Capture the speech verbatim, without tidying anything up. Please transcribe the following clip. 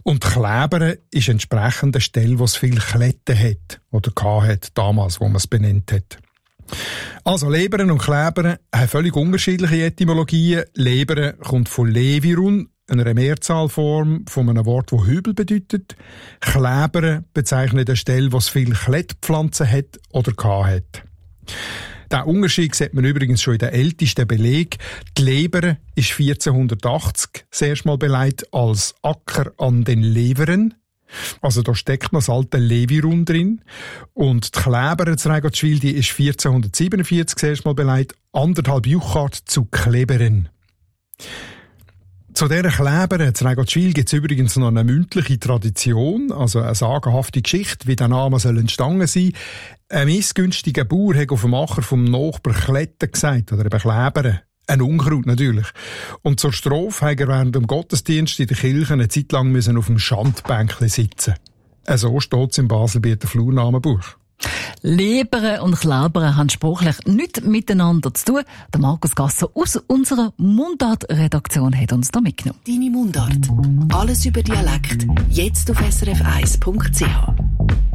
Und Klebern ist entsprechend eine Stelle, wo es viel Kletten hat oder hat damals, wo man es benannt hat. Also Leberen und Klebern haben völlig unterschiedliche Etymologien. Leberen kommt von Levirun, einer Mehrzahlform von einem Wort, das Hügel bedeutet. Klebern bezeichnet eine Stelle, wo es viel Klettpflanzen hat oder hat. Den Unterschied sieht man übrigens schon in den ältesten Belegen. Die Leber ist vierzehnhundertachtzig das erste Mal beleidigt als Acker an den Leveren. Also da steckt noch das alte Levirun drin. Und die Kleber zu Regottschwil ist vierzehnhundertsiebenundvierzig das erste Mal beleidigt, anderthalb Juchart zu Kleberen. Zu dieser Kleber zu Regottschwil gibt es übrigens noch eine mündliche Tradition, also eine sagenhafte Geschichte, wie der Name soll entstanden sein. Ein missgünstiger Bauer hat auf dem Acher vom Nachbar Kletten gesagt, oder eben Klebern. Ein Unkraut natürlich. Und zur Strophe hat er während dem Gottesdienst in der Kirche eine Zeit lang müssen auf dem Schandbänkchen sitzen. So steht es im Baselbieter Flurnamenbuch. Leberen und Klebern haben sprachlich nichts miteinander zu tun. Der Markus Gasser aus unserer Mundart-Redaktion hat uns da mitgenommen. Deine Mundart. Alles über Dialekt. Jetzt auf s r f eins punkt c h.